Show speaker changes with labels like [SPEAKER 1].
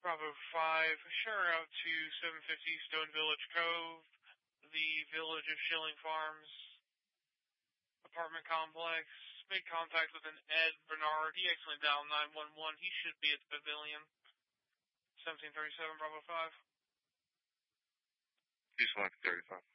[SPEAKER 1] Bravo 5, sure out to 750 Stone Village Cove, the Village of Schilling Farms apartment complex. Made contact with an Ed Bernard. He actually dialed 911. He should be at the pavilion. 1737 Bravo 5.
[SPEAKER 2] 235.